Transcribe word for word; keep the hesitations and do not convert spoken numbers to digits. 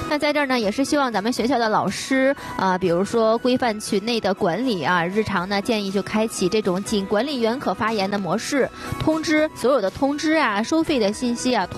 那在这儿呢，也是希望咱们学校的老师啊、呃，比如说规范群内的管理啊，日常呢建议就开启这种仅管理员可发言的模式，通知所有的通知啊、收费的信息啊。